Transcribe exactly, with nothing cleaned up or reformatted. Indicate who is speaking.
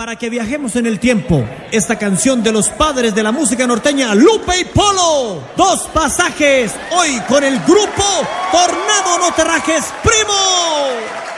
Speaker 1: para que viajemos en el tiempo. Esta canción de los padres de la música norteña, Lupe y Polo. Dos pasajes, hoy con el grupo Tornado No Te Rajes, Primo.